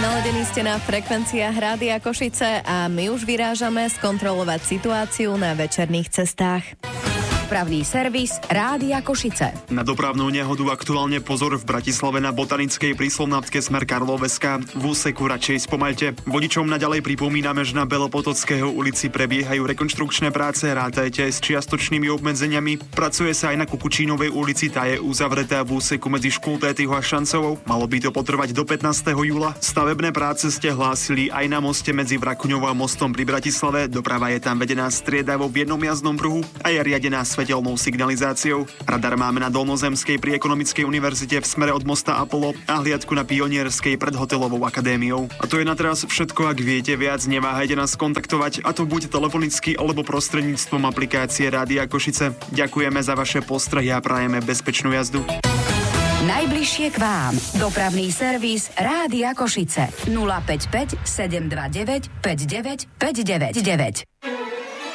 Naladení ste na frekvenciách Rádia Košice a my už vyrážame skontrolovať situáciu na večerných cestách. Dopravný servis Rádia Košice. Na dopravnú nehodu aktuálne pozor v Bratislave na Botanickej pri Slovnátke smer Karloveska. V úseku radšej spomaľte. Vodičom naďalej pripomíname, že na Belopotockého ulici prebiehajú rekonštrukčné práce, rátajte s čiastočnými obmedzeniami. Pracuje sa aj na Kukučínovej ulici, tá je uzavretá v úseku medzi Škultétyho a Šancovou. Malo by to potrvať do 15. júla. Stavebné práce ste hlásili aj na moste medzi Vrakuňovou a mostom pri Bratislave. Doprava je tam vedená striedavo v jednom jazdnom pruhu a je riadená svetelnou signalizáciou. Radar máme na Dolnozemskej pri Ekonomickej univerzite v smere od mosta Apollo a hliadku na Pionierskej pred hotelovou akadémiou. A to je na teraz všetko. Ak viete viac, neváhajte nás kontaktovať, a to buď telefonicky alebo prostredníctvom aplikácie Rádia Košice. Ďakujeme za vaše postrehy a prajeme bezpečnú jazdu. Najbližšie k vám. Dopravný servis Rádia Košice. 055 729 59 599.